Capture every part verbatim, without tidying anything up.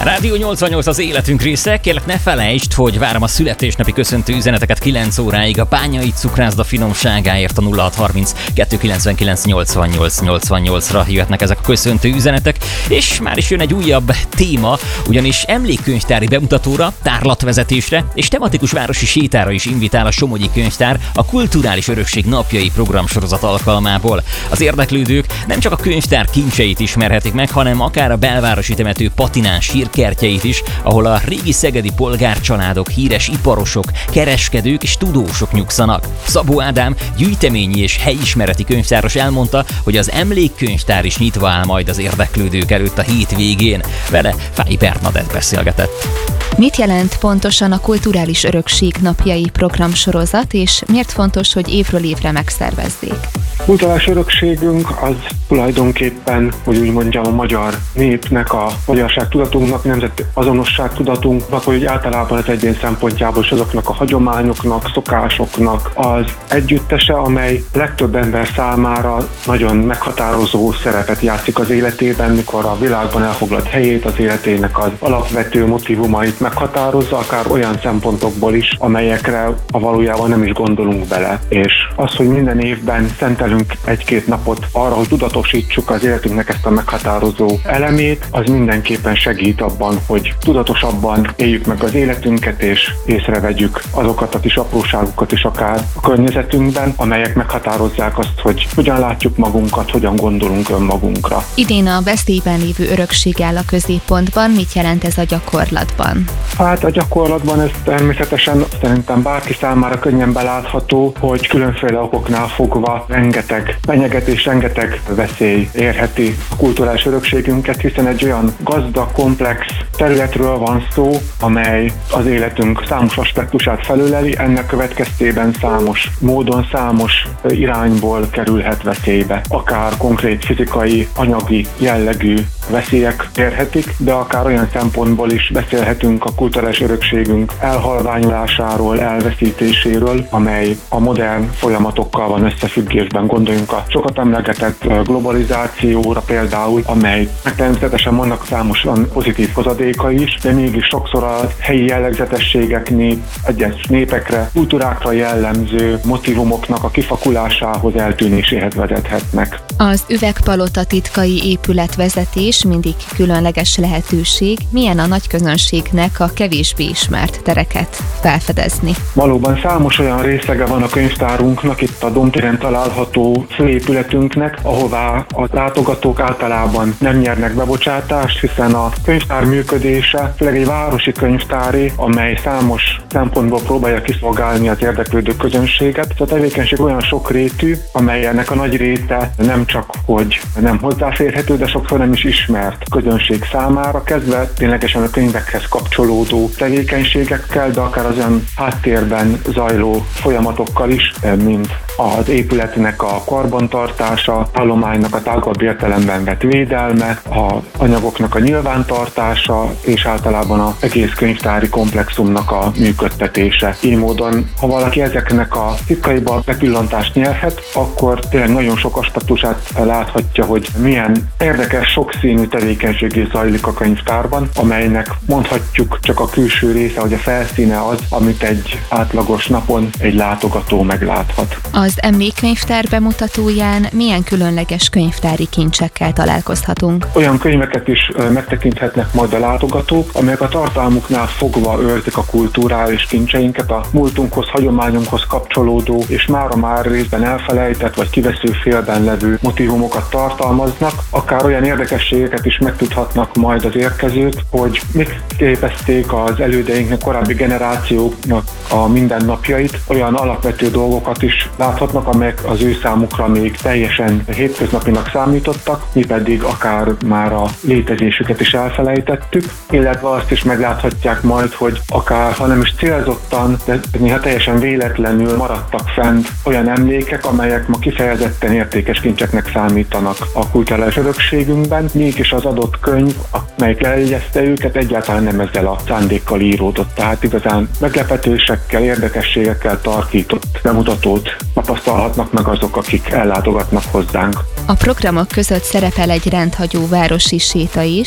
Rádió nyolcvannyolc az életünk része. Kérlek, ne felejtsd, hogy várom a születésnapi köszöntő üzeneteket kilenc óráig a Bányai Cukrászda finomságáért a nulla hat harminc kettő kilencvenkilenc nyolcvannyolc nyolcvannyolcra jöhetnek ezek a köszöntő üzenetek, és már is jön egy újabb téma, ugyanis emlékkönyvtári bemutatóra, tárlatvezetésre és tematikus városi sétára is invitál a Somogyi Könyvtár a Kulturális Örökség Napjai programsorozat alkalmából. Az érdeklődők nem csak a könyvtár kincseit ismerhetik meg, hanem akár a belvárosi temető patinán sírkertjeit is, ahol a régi szegedi polgárcsaládok, híres iparosok, kereskedők és tudósok nyugszanak. Szabó Ádám, gyűjteményi és helyismereti könyvtáros elmondta, hogy az emlékkönyvtár is nyitva áll majd az érdeklődők előtt a hétvégén. Vele Fáy Bernadett beszélgetett. Mit jelent pontosan a Kulturális Örökség Napjai programsorozat, és miért fontos, hogy évről évre megszervezzék? Kulturális örökségünk az tulajdonképpen, hogy úgy mondjam, a magyar népnek, a magyarság tudatunknak, nemzeti azonosság tudatunknak, vagy általában az egyén szempontjából is azoknak a hagyományoknak, szokásoknak az együttese, amely legtöbb ember számára nagyon meghatározó szerepet játszik az életében, mikor a világban elfoglalt helyét, az életének az alapvető motivumait meghatározza, akár olyan szempontokból is, amelyekre a valójában nem is gondolunk bele. És az, hogy minden évben szentelünk egy-két napot arra, hogy tudatosítsuk az életünknek ezt a meghatározó elemét, az mindenképpen segít abban, hogy tudatosabban éljük meg az életünket, és észrevegyük azokat a kis apróságokat is akár a környezetünkben, amelyek meghatározzák azt, hogy hogyan látjuk magunkat, hogyan gondolunk önmagunkra. Idén a veszélyben lévő örökség áll a középpontban. Mit jelent ez a gyakorlatban? Hát a gyakorlatban ez természetesen szerintem bárki számára könnyen belátható, hogy különféle okoknál fogva rengeteg fenyegetés, rengeteg veszély érheti a kulturális örökségünket, hiszen egy olyan gazdag, komplex területről van szó, amely az életünk számos aspektusát felöleli, ennek következtében számos módon, számos irányból kerülhet veszélybe. Akár konkrét fizikai, anyagi jellegű veszélyek érhetik, de akár olyan szempontból is beszélhetünk a kulturális örökségünk elhalványulásáról, elveszítéséről, amely a modern folyamatokkal van összefüggésben. Gondoljunk a sokat emlegetett globalizációra például, amely természetesen vannak számosan pozitív hozadéka is, de mégis sokszor a helyi jellegzetességeknél, egyes népekre, kultúrákra jellemző motivumoknak a kifakulásához, eltűnéséhez vezethetnek. Az Üvegpalota titkai épületvezetés mindig különleges lehetőség. Milyen a nagy közönségnek a kevésbé ismert tereket felfedezni? Valóban számos olyan részege van a könyvtárunknak, itt a Domtéren található főépületünknek, ahová a látogatók általában nem nyernek bebocsátást, hiszen a könyvtár működése, főleg egy városi könyvtáré, amely számos szempontból próbálja kiszolgálni az érdeklődő közönséget. A tevékenység olyan sokrétű, amely ennek a nagy része nem csak hogy nem hozzáférhető, de sokszor nem is ismert közönség számára, kezdve ténylegesen a könyvekhez kapcsolódó tevékenységekkel, de akár az olyan háttérben zajló folyamatokkal is, mint az épületnek a karbantartása, állománynak a tágabb értelemben vett védelme, az anyagoknak a nyilvántartása, és általában az egész könyvtári komplexumnak a működtetése. Így módon, ha valaki ezeknek a titkaiba bepillantást nyerhet, akkor tényleg nagyon sok aspektusát láthatja, hogy milyen érdekes, sokszínű tevékenység zajlik a könyvtárban, amelynek mondhatjuk csak a külső része, hogy a felszíne az, amit egy átlagos napon egy látogató megláthat. Az emlékkönyvtár bemutatóján milyen különleges könyvtári kincsekkel találkozhatunk? Olyan könyveket is megtekinthetnek majd a látogatók, amelyek a tartalmuknál fogva őrzik a kulturális kincseinket, a múltunkhoz, hagyományunkhoz kapcsolódó és mára már részben elfelejtett vagy kivesző félben levő motivumokat tartalmaznak, akár olyan érdekességeket is megtudhatnak majd az érkezők, hogy mik képezték az elődeinknek, korábbi generációknak a mindennapjait, olyan alapvető dolgokat is láthatnak, amelyek az ő számukra még teljesen hétköznapinak számítottak, mi pedig akár már a létezésüket is elfelejtettük, illetve azt is megláthatják majd, hogy akár, ha nem is célzottan, de néha teljesen véletlenül maradtak fent olyan emlékek, amelyek ma kifejezetten értékes kincseknek számítanak a kulturális örökségünkben, mégis az adott könyv, amelyik eljegyezte őket, egyáltalán nem ezzel a szándékkal íródott. Tehát igazán meglepetésekkel, érdekességekkel tarkított bemutatót tapasztalhatnak meg azok, akik ellátogatnak hozzánk. A programok között szerepel egy rendhagyó városi séta is.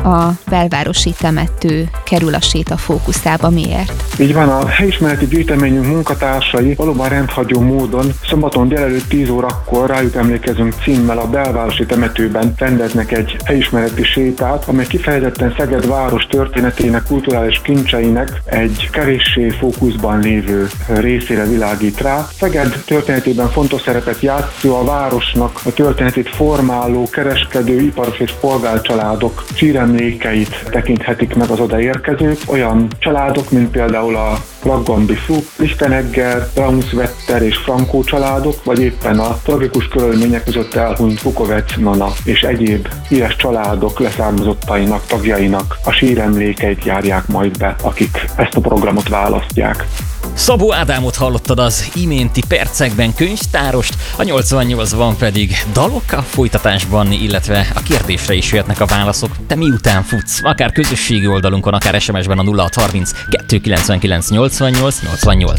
a belvárosi temető kerül a séta fókuszába. Miért? Így van, a helyismereti gyűjteményünk munkatársai valóban rendhagyó módon szombaton délelőtt tíz órakor Rájuk emlékezünk címmel a belvárosi temetőben rendeznek egy helyismereti sétát, amely kifejezetten Szeged város történetének, kulturális kincseinek egy kevéssé fókuszban lévő részére világít rá. Szeged történetében fontos szerepet játszó, a városnak a történetét formáló kereskedő, iparos és polgárcsaládok síremlékeit tekinthetik meg az odaérkezők. Olyan családok, mint például a Plaggambi Fuk, Lichtenegger, Braunswetter és Frankó családok, vagy éppen a tragikus körülmények között elhunyt Vukovec, Nana és egyéb híres családok leszármazottainak, tagjainak a síremlékeit járják majd be, akik ezt a programot választják. Szabó Ádámot hallottad az iménti percekben, könyvtárost, a nyolcvannyolcban pedig dalok a folytatásban, illetve a kérdésre is jöhetnek a válaszok. Te miután futsz? Akár közösségi oldalunkon, akár es em es-ben a nulla hat harminc kettő kilencvenkilenc nyolcvannyolc nyolcvannyolc.